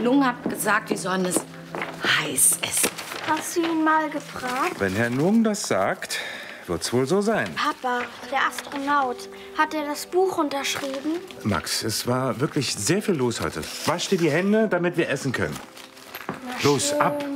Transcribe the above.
Lung hat gesagt, wir sollen es heiß essen. Hast du ihn mal gefragt? Wenn Herr Lung das sagt, wird's wohl so sein. Papa, der Astronaut, hat er das Buch unterschrieben? Max, es war wirklich sehr viel los heute. Wasch dir die Hände, damit wir essen können. Los, ab!